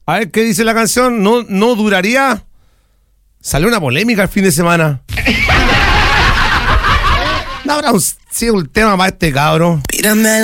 A ver, ¿qué dice la canción? No duraría. Salió una polémica el fin de semana. ¿No habrá sido un tema para este cabro? Mírame